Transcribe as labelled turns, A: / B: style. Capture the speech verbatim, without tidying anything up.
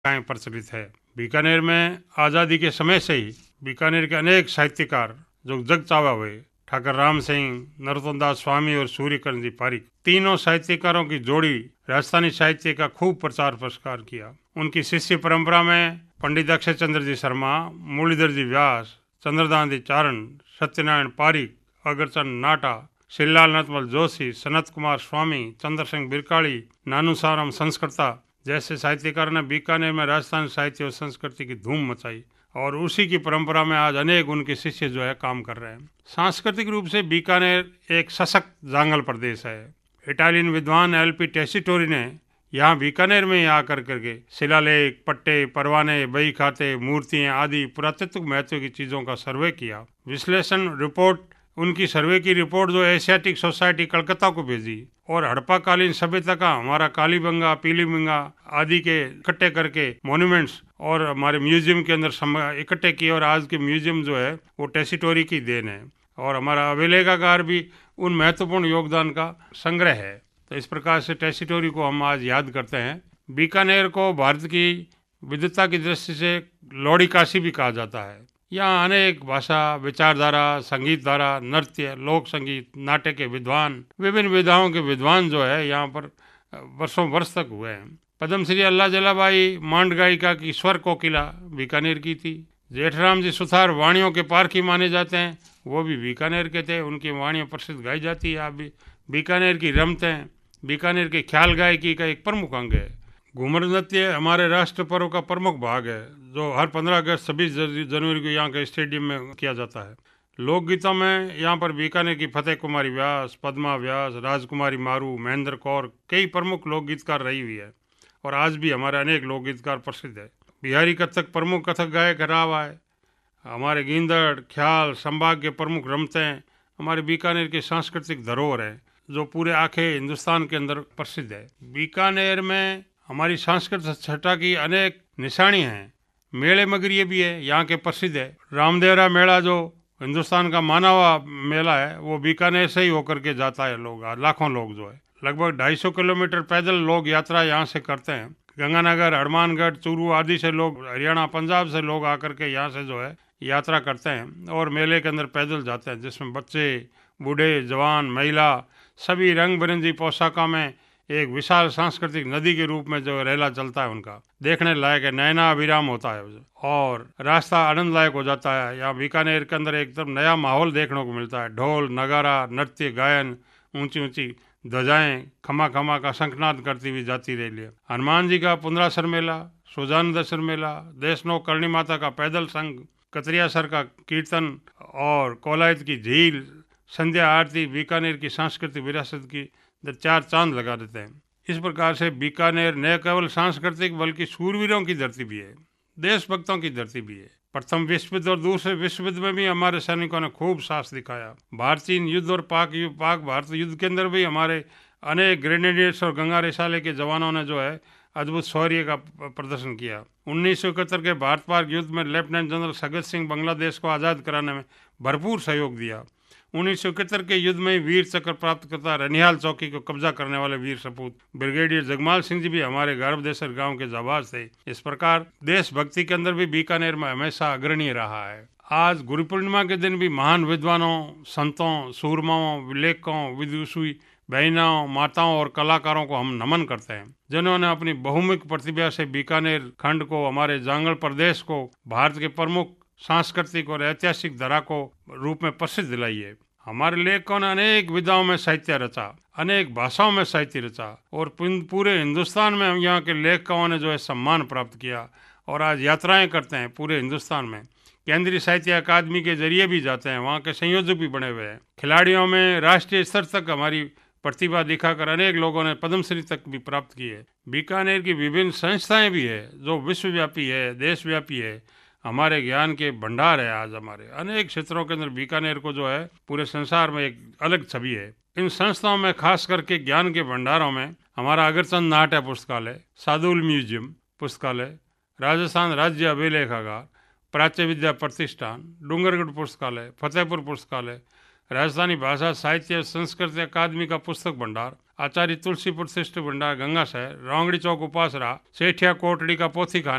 A: काएं प्रचलित है। बीकानेर में आज़ादी के समय से ही बीकानेर के अनेक साहित्यकार जो जग चावा हुए ठाकर राम सिंह, नरोत्तम दास स्वामी और सूर्यकर्ण जी पारिक, तीनों साहित्यकारों की जोड़ी राजस्थानी साहित्य का खूब प्रचार प्रसार किया। उनकी शिष्य परंपरा में पंडित अक्षय चंद्र जी शर्मा, मुरलीधर जी व्यास, चंद्रदान जी चारण, सत्यनारायण पारिक, अगरचंद नाटा, श्रीलाल नतमल जोशी, सनत कुमार स्वामी, चंद्र सिंह बिरकाड़ी, नानूसाराम संस्कृता जैसे साहित्यकारों ने बीकानेर में राजस्थानी साहित्य और संस्कृति की धूम मचाई और उसी की परंपरा में आज अनेक उनके शिष्य जो है काम कर रहे हैं। सांस्कृतिक रूप से बीकानेर एक सशक्त जांगल प्रदेश है। इटालियन विद्वान एल पी टेसिटोरी ने यहाँ बीकानेर में आकर करके शिलालेख, पट्टे, परवाने, बही खाते, मूर्तियाँ आदि पुरातत्व महत्व की चीज़ों का सर्वे किया। विश्लेषण रिपोर्ट उनकी सर्वे की रिपोर्ट जो एशियाटिक सोसाइटी कलकत्ता को भेजी और हड़प्पाकालीन सभ्यता का हमारा कालीबंगा, पीलीबंगा आदि के इकट्ठे करके मॉन्यूमेंट्स और हमारे म्यूजियम के अंदर इकट्ठे किए और आज के म्यूजियम जो है वो टेसिटोरी की देन है और हमारा अभिलेखागार भी उन महत्वपूर्ण योगदान का संग्रह है। तो इस प्रकार से टेसिटोरी को हम आज याद करते हैं। बीकानेर को भारत की विविधता की दृष्टि से लौड़ी काशी भी कहा जाता है। यहाँ अनेक भाषा, विचारधारा, संगीत धारा, नृत्य, लोक संगीत, नाट्य के विद्वान, विभिन्न विधाओं के विद्वान जो है यहाँ पर वर्षों वर्ष तक हुए हैं। पद्मश्री अल्लाह जलाबाई मांड गायिका की स्वर कोकिला बीकानेर की थी। जेठराम जी सुथार वाणियों के पारखी माने जाते हैं, वो भी बीकानेर के थे। उनकी वाणियाँ प्रसिद्ध गाई जाती है। आप भी बीकानेर की रमतें बीकानेर के ख्याल गायकी का एक प्रमुख अंग है। घूमर नृत्य हमारे राष्ट्र पर्व का प्रमुख भाग है जो हर पंद्रह अगस्त छब्बीस जनवरी को यहाँ के स्टेडियम में किया जाता है। लोकगीतों में यहाँ पर बीकानेर की फतेह कुमारी व्यास, पद्मा व्यास, राजकुमारी मारू, महेंद्र कौर कई प्रमुख लोकगीतकार रही हुई है और आज भी हमारे अनेक लोकगीतकार प्रसिद्ध है। बिहारी कथक प्रमुख कथक गायक रहा है। हमारे गींदड़, ख्याल, संभाग के प्रमुख रमतें हमारे बीकानेर की सांस्कृतिक धरोहर है जो पूरे आखे हिंदुस्तान के अंदर प्रसिद्ध है। बीकानेर में हमारी सांस्कृतिक छटा की अनेक निशानी हैं। मेले मगरिये भी है यहाँ के प्रसिद्ध है। रामदेवरा मेला जो हिंदुस्तान का माना हुआ मेला है वो बीकानेर से ही होकर के जाता है। लोग लाखों लोग जो है लगभग ढाई सौ किलोमीटर पैदल लोग यात्रा यहाँ से करते हैं। गंगानगर, हनुमानगढ़, चूरू आदि से लोग, हरियाणा, पंजाब से लोग आकर के यहाँ से जो है यात्रा करते हैं और मेले के अंदर पैदल जाते हैं, जिसमें बच्चे, बूढ़े, जवान, महिला सभी रंग बिरंगी पोशाकों में एक विशाल सांस्कृतिक नदी के रूप में जो रेला चलता है उनका देखने लायक है। नैना अभिराम होता है और रास्ता आनंद लायक हो जाता है। यहाँ बीकानेर के अंदर एकदम नया माहौल देखने को मिलता है। ढोल, नगारा, नृत्य, गायन, ऊंची ऊंची ध्वजाएं खमा खमा का शंखनाद करती हुई जाती रही। हनुमान जी का पुनरासर मेला, सुजान दशर मेला, देशनो करणी माता का पैदल संग, कतरियासर का कीर्तन और कोलायत की झील, संध्या आरती बीकानेर की सांस्कृतिक विरासत की चार चांद लगा देते हैं। इस प्रकार से बीकानेर न केवल सांस्कृतिक बल्कि शूरवीरों की धरती भी है, देशभक्तों की धरती भी है। प्रथम विश्व युद्ध और दूसरे विश्व युद्ध में भी हमारे सैनिकों ने खूब साहस दिखाया। भारत चीन युद्ध और पाक युद्ध पाक भारत युद्ध के अंदर भी हमारे अनेक ग्रेनेडियर्स और गंगा रिसाले के जवानों ने जो है अद्भुत शौर्य का प्रदर्शन किया। उन्नीस सौ इकहत्तर के भारत पाक युद्ध में लेफ्टिनेंट जनरल सगत सिंह बांग्लादेश को आज़ाद कराने में भरपूर सहयोग दिया। उन्नीस सौ इकहत्तर के युद्ध में वीर चक्र प्राप्त करता रनिहाल चौकी को कब्जा करने वाले वीर सपूत ब्रिगेडियर जगमाल सिंह जी भी हमारे गर्भदेसर गांव के जाबाज थे। इस प्रकार देशभक्ति के अंदर भी बीकानेर में हमेशा अग्रणी रहा है। आज गुरु पूर्णिमा के दिन भी महान विद्वानों, संतों, सूरमाओं, लेखकों, विदुषी बहनाओं, माताओं और कलाकारों को हम नमन करते हैं, जिन्होंने अपनी बहुमुखी प्रतिभा से बीकानेर खंड को, हमारे जांगल प्रदेश को भारत के प्रमुख सांस्कृतिक और ऐतिहासिक धरा को रूप में प्रसिद्ध दिलाई है। हमारे लेखकों ने अनेक विधाओं में साहित्य रचा, अनेक भाषाओं में साहित्य रचा और पूरे हिंदुस्तान में यहाँ के लेखकों ने जो है सम्मान प्राप्त किया और आज यात्राएं करते हैं पूरे हिंदुस्तान में। केंद्रीय साहित्य अकादमी के जरिए भी जाते हैं, वहाँ के संयोजक भी बने हुए हैं। खिलाड़ियों में राष्ट्रीय स्तर तक हमारी प्रतिभा दिखाकर अनेक लोगों ने पद्मश्री तक भी प्राप्त की है। बीकानेर की विभिन्न संस्थाएं भी है जो विश्वव्यापी है, देशव्यापी है। हमारे ज्ञान के भंडार है। आज हमारे अनेक क्षेत्रों के अंदर बीकानेर को जो है पूरे संसार में एक अलग छवि है। इन संस्थाओं में खास करके ज्ञान के भंडारों में हमारा अगरचंद नाट्य पुस्तकालय, सादुल म्यूजियम पुस्तकालय, राजस्थान राज्य अभिलेखागार, प्राच्य विद्या प्रतिष्ठान, डूंगरगढ़ पुस्तकालय, फतेहपुर पुस्तकालय, राजस्थानी भाषा साहित्य और संस्कृति अकादमी का पुस्तक भंडार, आचार्य तुलसी प्रतिष्ठ भंडार गंगा शहर, रोंगड़ी चौक उपासरा, सेठिया कोटड़ी का पोथी खाना,